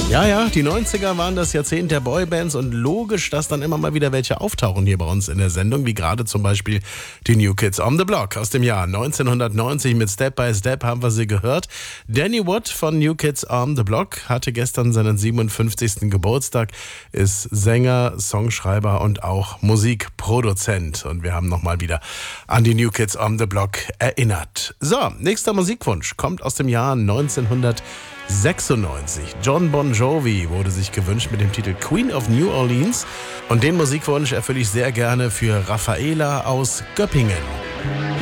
Ja, die 90er waren das Jahrzehnt der Boybands und logisch, dass dann immer mal wieder welche auftauchen hier bei uns in der Sendung, wie gerade zum Beispiel die New Kids on the Block aus dem Jahr 1990 mit Step by Step haben wir sie gehört. Danny Wood von New Kids on the Block hatte gestern seinen 57. Geburtstag, ist Sänger, Songschreiber und auch Musikproduzent und wir haben nochmal wieder an die New Kids on the Block erinnert. So, nächster Musikwunsch kommt aus dem Jahr 1996. John Bon Jovi wurde sich gewünscht mit dem Titel Queen of New Orleans und den Musikwunsch erfülle ich sehr gerne für Raffaela aus Göppingen.